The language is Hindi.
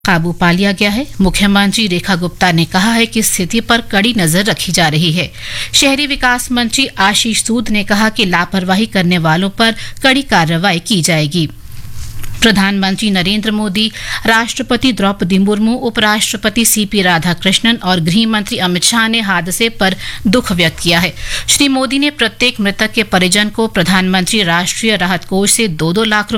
काबू पा लिया गया है। मुख्यमंत्री रेखा गुप्ता ने कहा है कि स्थिति पर कड़ी नजर रखी जा रही है। शहरी विकास मंत्री आशीष सूद ने कहा कि लापरवाही करने वालों पर कड़ी कार्रवाई की जाएगी। प्रधानमंत्री नरेंद्र मोदी, राष्ट्रपति द्रौपदी मुर्मू, उपराष्ट्रपति सीपी राधाकृष्णन और गृह मंत्री अमित शाह ने हादसे पर दुख व्यक्त किया है। श्री मोदी ने प्रत्येक मृतक के परिजन को प्रधानमंत्री राष्ट्रीय राहत कोष से 2-2 लाख